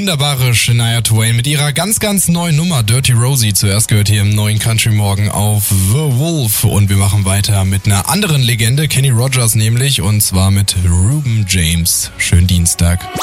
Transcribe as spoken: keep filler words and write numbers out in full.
wunderbare Shania Twain mit ihrer ganz, ganz neuen Nummer Dirty Rosie. Zuerst gehört hier im neuen Country Morgen auf The Wolf. Und wir machen weiter mit einer anderen Legende, Kenny Rogers nämlich, und zwar mit Reuben James. Schönen Dienstag.